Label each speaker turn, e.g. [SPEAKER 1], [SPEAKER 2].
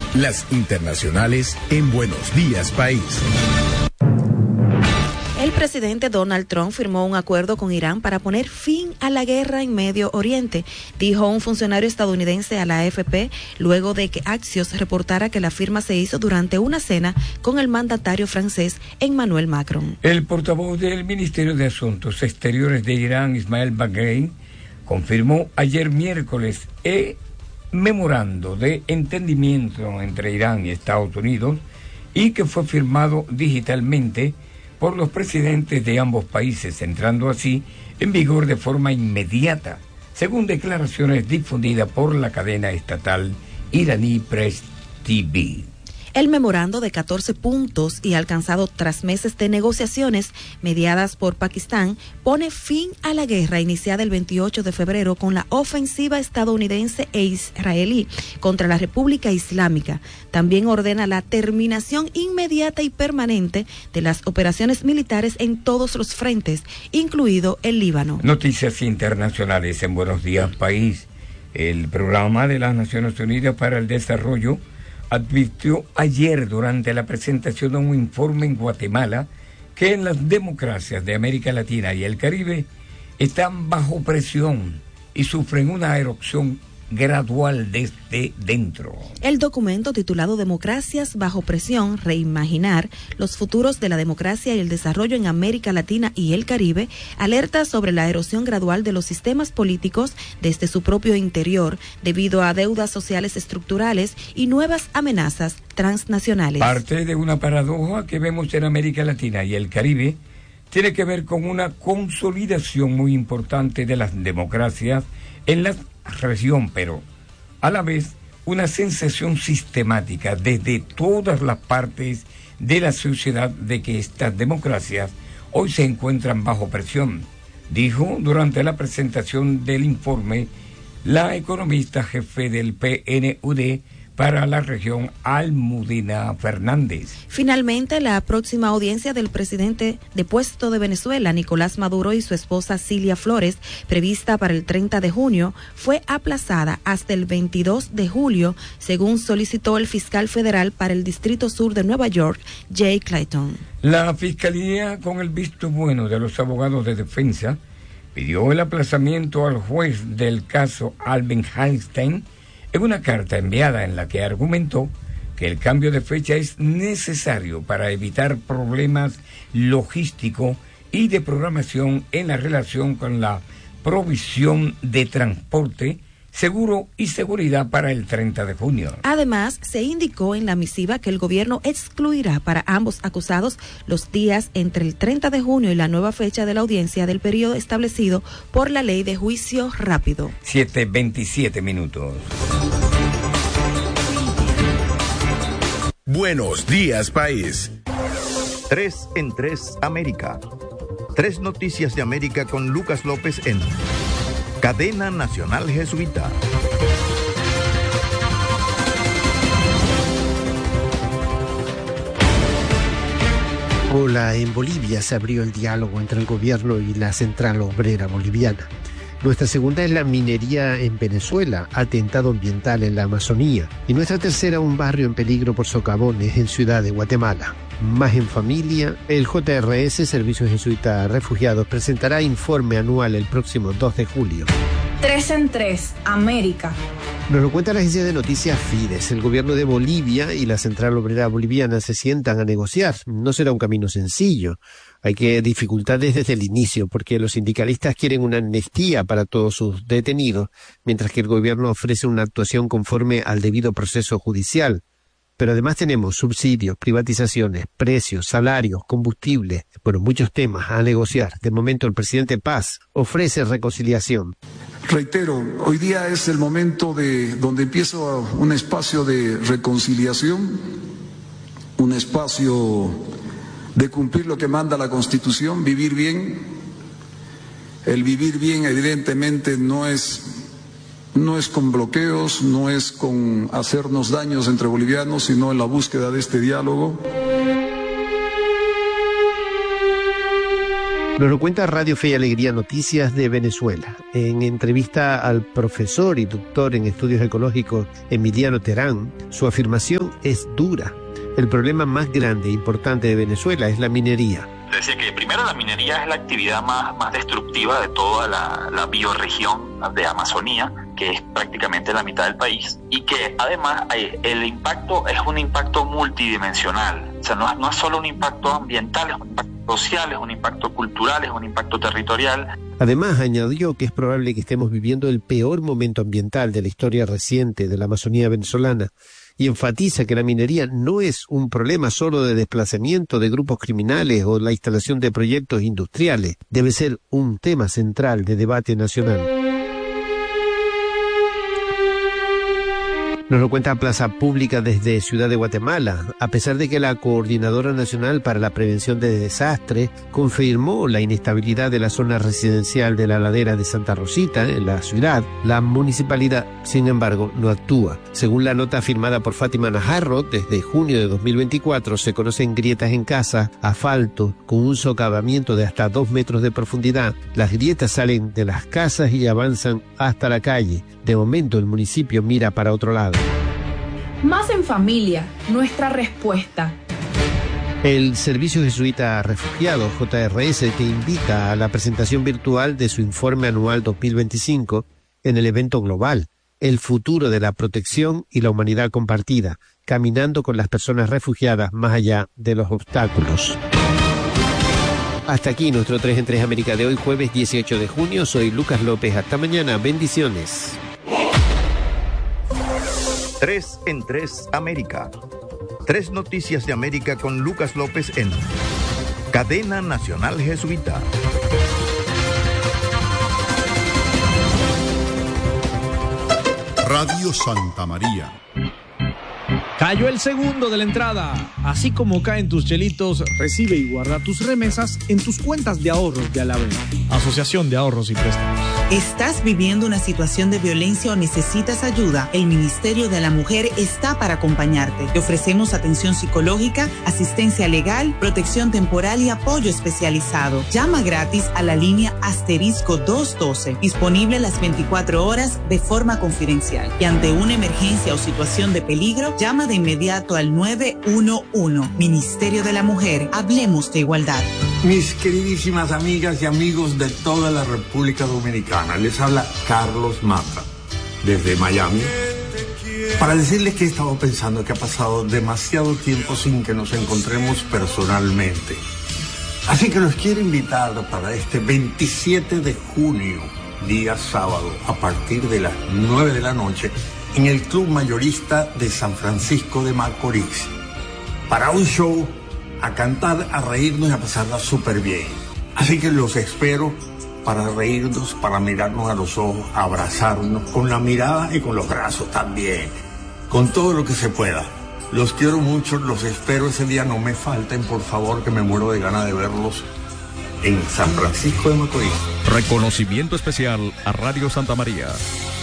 [SPEAKER 1] Las internacionales en Buenos Días País.
[SPEAKER 2] El presidente Donald Trump firmó un acuerdo con Irán para poner fin a la guerra en Medio Oriente, dijo un funcionario estadounidense a la AFP, luego de que Axios reportara que la firma se hizo durante una cena con el mandatario francés Emmanuel Macron.
[SPEAKER 3] El portavoz del Ministerio de Asuntos Exteriores de Irán, Ismail Baghaei, confirmó ayer miércoles memorando de entendimiento entre Irán y Estados Unidos y que fue firmado digitalmente por los presidentes de ambos países, entrando así en vigor de forma inmediata, según declaraciones difundidas por la cadena estatal iraní Press TV.
[SPEAKER 2] El memorando de 14 puntos y alcanzado tras meses de negociaciones mediadas por Pakistán pone fin a la guerra iniciada el 28 de febrero con la ofensiva estadounidense e israelí contra la República Islámica. También ordena la terminación inmediata y permanente de las operaciones militares en todos los frentes, incluido el Líbano.
[SPEAKER 3] Noticias internacionales en Buenos Días País. El Programa de las Naciones Unidas para el Desarrollo advirtió ayer durante la presentación de un informe en Guatemala que en las democracias de América Latina y el Caribe están bajo presión y sufren una erupción gradual desde dentro.
[SPEAKER 2] El documento titulado Democracias bajo presión, reimaginar los futuros de la democracia y el desarrollo en América Latina y el Caribe, alerta sobre la erosión gradual de los sistemas políticos desde su propio interior, debido a deudas sociales estructurales y nuevas amenazas transnacionales.
[SPEAKER 3] Parte de una paradoja que vemos en América Latina y el Caribe tiene que ver con una consolidación muy importante de las democracias en la región, pero a la vez una sensación sistemática desde todas las partes de la sociedad de que estas democracias hoy se encuentran bajo presión, dijo durante la presentación del informe la economista jefe del PNUD para la región, Almudena Fernández.
[SPEAKER 2] Finalmente, la próxima audiencia del presidente depuesto de Venezuela, Nicolás Maduro, y su esposa Cilia Flores, prevista para el 30 de junio, fue aplazada hasta el 22 de julio, según solicitó el fiscal federal para el Distrito Sur de Nueva York, Jay Clayton.
[SPEAKER 3] La Fiscalía, con el visto bueno de los abogados de defensa, pidió el aplazamiento al juez del caso Alvin Einstein en una carta enviada en la que argumentó que el cambio de fecha es necesario para evitar problemas logísticos y de programación en la relación con la provisión de transporte seguro y seguridad para el 30 de junio.
[SPEAKER 2] Además, se indicó en la misiva que el gobierno excluirá para ambos acusados los días entre el 30 de junio y la nueva fecha de la audiencia del periodo establecido por la ley de juicio rápido.
[SPEAKER 3] 7:27.
[SPEAKER 1] Buenos Días País.
[SPEAKER 4] 3 en 3 América. 3 noticias de América con Lucas López en Cadena Nacional Jesuita.
[SPEAKER 5] Hola, en Bolivia se abrió el diálogo entre el gobierno y la Central Obrera Boliviana. Nuestra segunda es la minería en Venezuela, atentado ambiental en la Amazonía. Y nuestra tercera, un barrio en peligro por socavones en Ciudad de Guatemala. Más en familia, el JRS, Servicio Jesuita a Refugiados, presentará informe anual el próximo 2 de julio.
[SPEAKER 6] 3 en 3, América.
[SPEAKER 5] Nos lo cuenta la agencia de noticias Fides. El gobierno de Bolivia y la Central Obrera Boliviana se sientan a negociar. No será un camino sencillo. Hay que dificultades desde el inicio, porque los sindicalistas quieren una amnistía para todos sus detenidos, mientras que el gobierno ofrece una actuación conforme al debido proceso judicial. Pero además tenemos subsidios, privatizaciones, precios, salarios, combustibles, bueno, muchos temas a negociar. De momento el presidente Paz ofrece reconciliación.
[SPEAKER 7] Reitero, hoy día es el momento donde empieza un espacio de reconciliación, un espacio de cumplir lo que manda la Constitución, vivir bien. El vivir bien evidentemente no es con bloqueos, no es con hacernos daños entre bolivianos, sino en la búsqueda de este diálogo.
[SPEAKER 5] Nos lo cuenta Radio Fe y Alegría Noticias de Venezuela. En entrevista al profesor y doctor en estudios ecológicos Emiliano Terán, su afirmación es dura. El problema más grande e importante de Venezuela es la minería.
[SPEAKER 8] Decía que primero la minería es la actividad más destructiva de toda la bioregión de Amazonía, que es prácticamente la mitad del país, y que además el impacto es un impacto multidimensional. O sea, no es solo un impacto ambiental, es un impacto social, es un impacto cultural, es un impacto territorial.
[SPEAKER 5] Además, añadió que es probable que estemos viviendo el peor momento ambiental de la historia reciente de la Amazonía venezolana, y enfatiza que la minería no es un problema solo de desplazamiento de grupos criminales o la instalación de proyectos industriales. Debe ser un tema central de debate nacional. Nos lo cuenta Plaza Pública desde Ciudad de Guatemala. A pesar de que la Coordinadora Nacional para la Prevención de Desastres confirmó la inestabilidad de la zona residencial de la ladera de Santa Rosita, en la ciudad, la municipalidad, sin embargo, no actúa. Según la nota firmada por Fátima Najarro, desde junio de 2024 se conocen grietas en casas, asfalto, con un socavamiento de hasta 2 metros de profundidad. Las grietas salen de las casas y avanzan hasta la calle. De momento, el municipio mira para otro lado.
[SPEAKER 6] Más en familia, nuestra respuesta.
[SPEAKER 5] El Servicio Jesuita Refugiados, JRS, te invita a la presentación virtual de su informe anual 2025 en el evento global, El futuro de la protección y la humanidad compartida, caminando con las personas refugiadas más allá de los obstáculos. Hasta aquí nuestro 3 en 3 América de hoy, jueves 18 de junio. Soy Lucas López. Hasta mañana. Bendiciones.
[SPEAKER 4] 3 en 3 América. 3 noticias de América con Lucas López en Cadena Nacional Jesuita.
[SPEAKER 1] Radio Santa María.
[SPEAKER 9] Cayó el segundo de la entrada. Así como caen tus chelitos, recibe y guarda tus remesas en tus cuentas de ahorros de Alavés. Asociación de Ahorros y Préstamos.
[SPEAKER 10] ¿Estás viviendo una situación de violencia o necesitas ayuda? El Ministerio de la Mujer está para acompañarte. Te ofrecemos atención psicológica, asistencia legal, protección temporal y apoyo especializado. Llama gratis a la línea *212, disponible las 24 horas de forma confidencial. Y ante una emergencia o situación de peligro, llama de inmediato al 911. Ministerio de la Mujer, hablemos de igualdad.
[SPEAKER 11] Mis queridísimas amigas y amigos de toda la República Dominicana, les habla Carlos Mata desde Miami para decirles que he estado pensando que ha pasado demasiado tiempo sin que nos encontremos personalmente. Así que los quiero invitar para este 27 de junio, día sábado, a partir de las 9 de la noche, en el Club Mayorista de San Francisco de Macorís, para un show, a cantar, a reírnos y a pasarla súper bien. Así que los espero para reírnos, para mirarnos a los ojos, a abrazarnos con la mirada y con los brazos también, con todo lo que se pueda. Los quiero mucho, los espero ese día, no me falten, por favor, que me muero de ganas de verlos en San Francisco de Macorís.
[SPEAKER 12] Reconocimiento especial a Radio Santa María.